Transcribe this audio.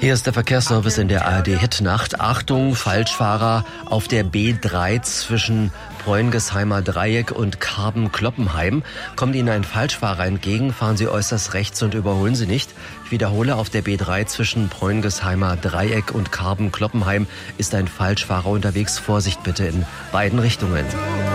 Hier ist der Verkehrsservice in der ARD-Hitnacht. Achtung, Falschfahrer auf der B3 zwischen Preungesheimer Dreieck und Karben-Kloppenheim. Kommt Ihnen ein Falschfahrer entgegen, fahren Sie äußerst rechts und überholen Sie nicht. Ich wiederhole, auf der B3 zwischen Preungesheimer Dreieck und Karben-Kloppenheim ist ein Falschfahrer unterwegs. Vorsicht bitte in beiden Richtungen.